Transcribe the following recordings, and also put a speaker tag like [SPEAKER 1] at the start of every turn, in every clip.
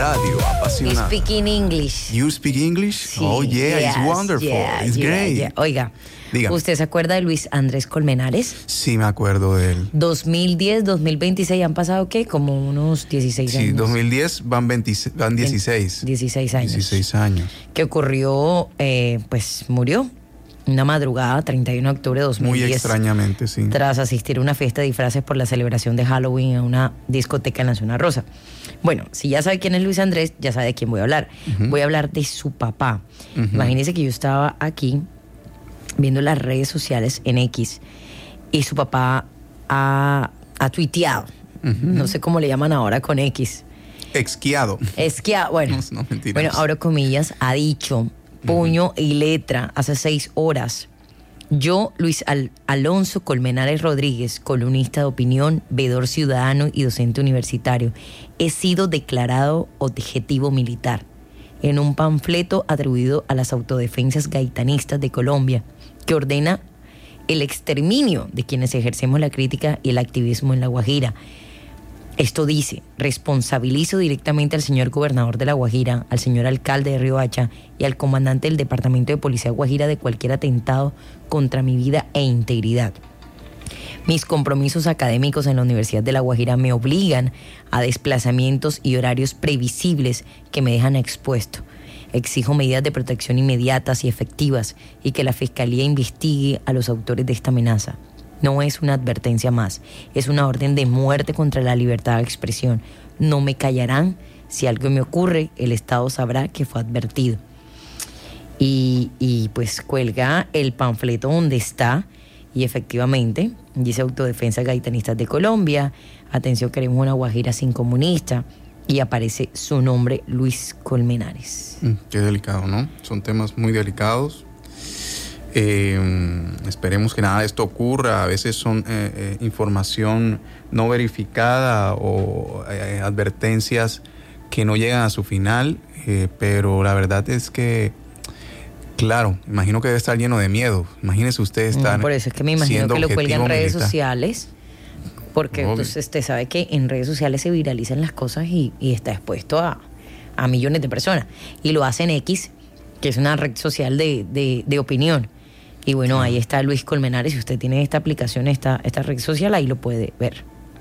[SPEAKER 1] radio
[SPEAKER 2] You
[SPEAKER 1] apasionada.
[SPEAKER 2] speak in English.
[SPEAKER 1] You speak English?
[SPEAKER 2] Sí,
[SPEAKER 1] Oh, yeah,
[SPEAKER 2] yes,
[SPEAKER 1] it's wonderful.
[SPEAKER 2] yeah,
[SPEAKER 1] It's
[SPEAKER 2] yeah,
[SPEAKER 1] great.
[SPEAKER 2] yeah. Oiga,
[SPEAKER 1] Dígame.
[SPEAKER 2] ¿usted se acuerda de Luis Andrés Colmenares?
[SPEAKER 1] Sí, me acuerdo de él.
[SPEAKER 2] 2010, 2026, ¿han pasado qué? Como unos 16 años.
[SPEAKER 1] Sí, 2010 van 16.
[SPEAKER 2] 16 años.
[SPEAKER 1] 16 años.
[SPEAKER 2] Que ocurrió, pues murió una madrugada, 31 de octubre de 2010.
[SPEAKER 1] Muy extrañamente, sí.
[SPEAKER 2] Tras asistir a una fiesta de disfraces por la celebración de Halloween en una discoteca en la Zona Rosa. Bueno, si ya sabe quién es Luis Andrés, ya sabe de quién voy a hablar. Voy a hablar de su papá. Imagínense que yo estaba aquí viendo las redes sociales en X y su papá ha tuiteado. No sé cómo le llaman ahora con X.
[SPEAKER 1] Esquiado.
[SPEAKER 2] Esquiado, bueno.
[SPEAKER 1] No, mentiras.
[SPEAKER 2] Bueno, abro comillas, ha dicho, puño y letra, hace 6 horas. Yo, Luis Alonso Colmenares Rodríguez, columnista de opinión, veedor ciudadano y docente universitario, he sido declarado objetivo militar en un panfleto atribuido a las autodefensas gaitanistas de Colombia, que ordena el exterminio de quienes ejercemos la crítica y el activismo en La Guajira. Esto dice, responsabilizo directamente al señor gobernador de La Guajira, al señor alcalde de Riohacha y al comandante del Departamento de Policía Guajira de cualquier atentado contra mi vida e integridad. Mis compromisos académicos en la Universidad de La Guajira me obligan a desplazamientos y horarios previsibles que me dejan expuesto. Exijo medidas de protección inmediatas y efectivas y que la Fiscalía investigue a los autores de esta amenaza. No es una advertencia más, es una orden de muerte contra la libertad de expresión. No me callarán, si algo me ocurre, el Estado sabrá que fue advertido. Y pues cuelga el panfleto donde está y efectivamente dice Autodefensa Gaitanistas de Colombia, atención, queremos una Guajira sin comunista, y aparece su nombre, Luis Colmenares.
[SPEAKER 1] Qué delicado, ¿no? Son temas muy delicados. Esperemos que nada de esto ocurra. A veces son información no verificada o advertencias que no llegan a su final, pero la verdad es que, claro, imagino que debe estar lleno de miedo. Imagínese usted estar
[SPEAKER 2] por eso es que me imagino que lo cuelga en redes sociales, porque
[SPEAKER 1] Obvio.
[SPEAKER 2] entonces usted sabe que en redes sociales se viralizan las cosas y está expuesto a millones de personas. Y lo hace en X, que es una red social de opinión. Y bueno, ahí está Luis Colmenares. Si usted tiene esta aplicación, esta red social, ahí lo puede ver.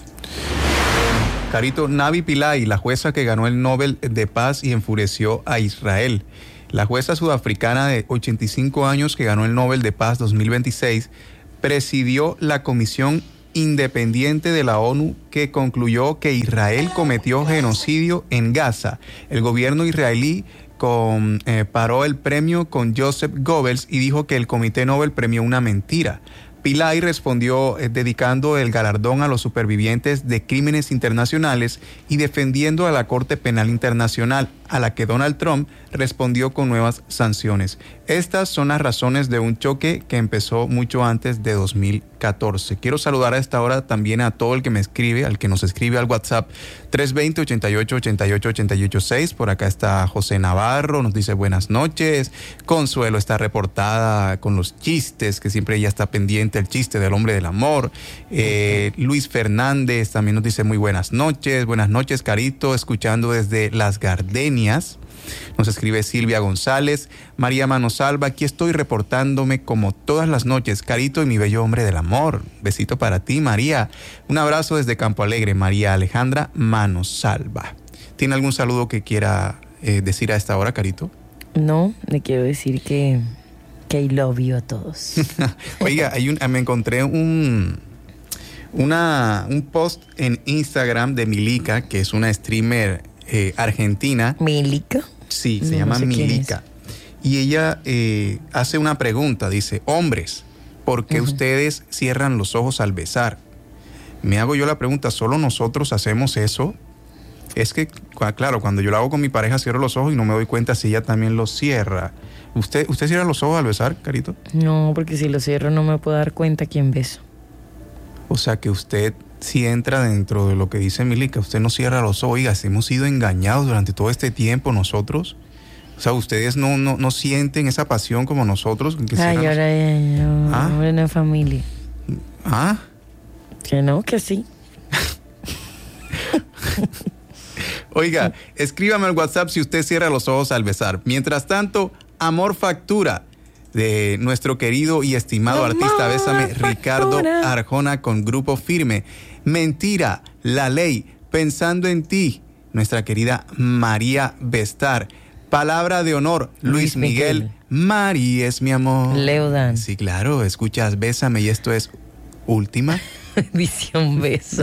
[SPEAKER 1] Carito, Navi Pillay, la jueza que ganó el Nobel de Paz y enfureció a Israel. La jueza sudafricana de 85 años que ganó el Nobel de Paz 2026 presidió la comisión independiente de la ONU que concluyó que Israel cometió genocidio en Gaza. El gobierno israelí paró el premio con Joseph Goebbels y dijo que el Comité Nobel premió una mentira. Pillay respondió dedicando el galardón a los supervivientes de crímenes internacionales y defendiendo a la Corte Penal Internacional, a la que Donald Trump respondió con nuevas sanciones. Estas son las razones de un choque que empezó mucho antes de 2014. Quiero saludar a esta hora también a todo el que me escribe, al que nos escribe al WhatsApp 320-88-88-886. Por acá está José Navarro, nos dice buenas noches. Consuelo está reportada con los chistes, que siempre ella está pendiente, el chiste del hombre del amor. Luis Fernández también nos dice muy buenas noches. Buenas noches, Carito, escuchando desde Las Gardenias. Nos escribe Silvia González. María Manosalva, aquí estoy reportándome como todas las noches, Carito y mi bello hombre del amor. Besito para ti, María. Un abrazo desde Campo Alegre, María Alejandra Manosalva. ¿Tiene algún saludo que quiera decir a esta hora, Carito?
[SPEAKER 2] No, le quiero decir que I love you a todos.
[SPEAKER 1] Oiga, me encontré un post en Instagram de Milica, que es una streamer argentina.
[SPEAKER 2] ¿Milica?
[SPEAKER 1] Sí, se llama Milica. Y ella hace una pregunta, dice, hombres, ¿por qué ustedes cierran los ojos al besar? Me hago yo la pregunta, ¿solo nosotros hacemos eso? Es que, claro, cuando yo lo hago con mi pareja cierro los ojos y no me doy cuenta si ella también los cierra. ¿Usted cierra los ojos al besar, Carito?
[SPEAKER 2] No, porque si los cierro no me puedo dar cuenta quién beso.
[SPEAKER 1] O sea que usted, si entra dentro de lo que dice Milica, usted no cierra los ojos. Oiga, hemos sido engañados durante todo este tiempo nosotros. O sea, ustedes no sienten esa pasión como nosotros. Que
[SPEAKER 2] ay, ahora no es familia.
[SPEAKER 1] ¿Ah?
[SPEAKER 2] Que no, que sí.
[SPEAKER 1] Oiga, escríbame al WhatsApp si usted cierra los ojos al besar. Mientras tanto, Amor Factura, de nuestro querido y estimado artista Bésame, Ricardo Arjona, con Grupo Firme. Mentira, La Ley, Pensando en Ti, nuestra querida María Bestar. Palabra de Honor, Luis Miguel. María es mi amor.
[SPEAKER 2] Leo Dan.
[SPEAKER 1] Sí, claro, escuchas Bésame y esto es Última
[SPEAKER 2] Edición Besa.